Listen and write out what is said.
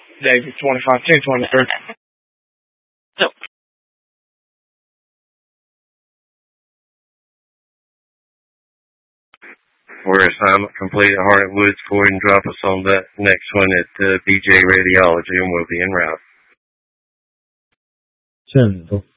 David 25-223. So. We're assignment complete at Harnett Woods. Go ahead and drop us on that next one at BJ Radiology, and we'll be en route. 100.